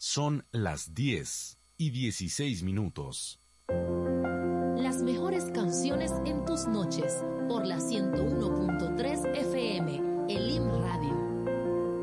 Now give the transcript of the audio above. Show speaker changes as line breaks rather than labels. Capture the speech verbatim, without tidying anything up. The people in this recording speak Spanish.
Son las diez y dieciséis minutos.
Las mejores canciones en tus noches por la ciento uno punto